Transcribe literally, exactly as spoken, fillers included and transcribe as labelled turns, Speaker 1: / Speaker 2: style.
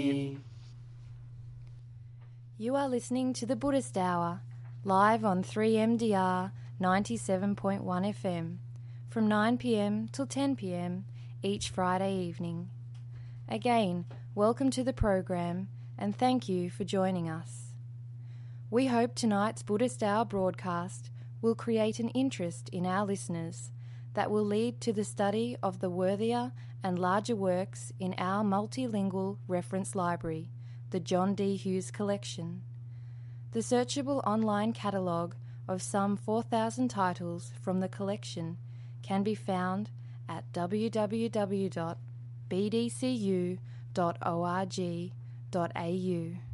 Speaker 1: You are listening to the Buddhist Hour, live on three M D R ninety-seven point one F M, from nine p m till ten p m each Friday evening. Again, welcome to the program and thank you for joining us. We hope tonight's Buddhist Hour broadcast will create an interest in our listeners that will lead to the study of the worthier and larger works in our multilingual reference library, the John D. Hughes Collection. The searchable online catalogue of some four thousand titles from the collection can be found at w w w dot b d c u dot org dot a u.